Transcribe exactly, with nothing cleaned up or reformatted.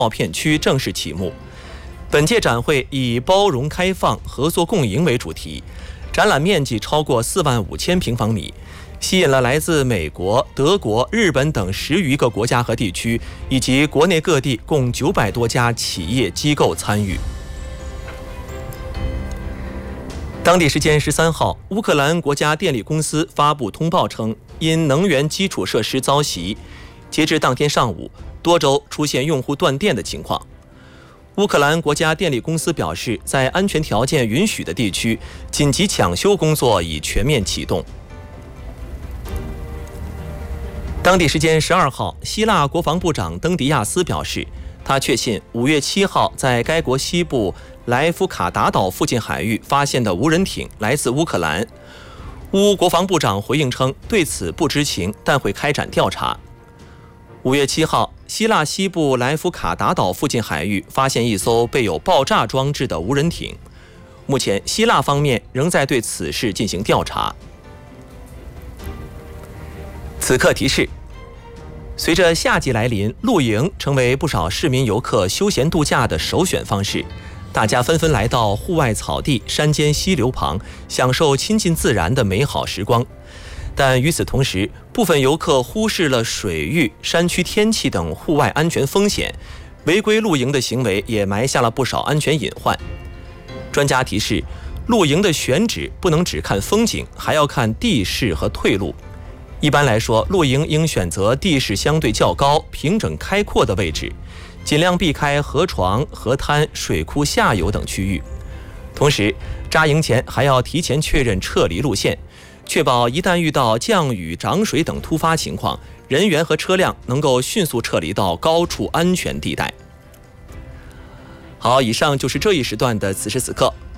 贸片区正式启幕。本届展会以包容开放、合作共赢为主题，展览面积超过四万五千平方米，吸引了来自美国、德国、日本等十余个国家和地区，以及国内各地共九百多家企业机构参与。当地时间十三号，乌克兰国家电力公司发布通报称，因能源基础设施遭袭，截至当天上午，多州出现用户断电的情况。乌克兰国家电力公司表示，在安全条件允许的地区，紧急抢修工作已全面启动。当地时间十二号，希腊国防部长登迪亚斯表示，他确信五月七号在该国西部莱夫卡达岛附近海域发现的无人艇来自乌克兰。乌国防部长回应称，对此不知情，但会开展调查。五月七号，希腊西部莱夫卡达岛附近海域发现一艘备有爆炸装置的无人艇。目前，希腊方面仍在对此事进行调查。此刻提示：随着夏季来临，露营成为不少市民游客休闲度假的首选方式。大家纷纷来到户外草地、山间溪流旁，享受亲近自然的美好时光。但与此同时，部分游客忽视了水域、山区天气等户外安全风险，违规露营的行为也埋下了不少安全隐患。专家提示，露营的选址不能只看风景，还要看地势和退路。一般来说，露营应选择地势相对较高、平整开阔的位置，尽量避开河床、河滩、水库下游等区域。同时，扎营前还要提前确认撤离路线，确保一旦遇到降雨、涨水等突发情况，人员和车辆能够迅速撤离到高处安全地带。好，以上就是这一时段的此时此刻。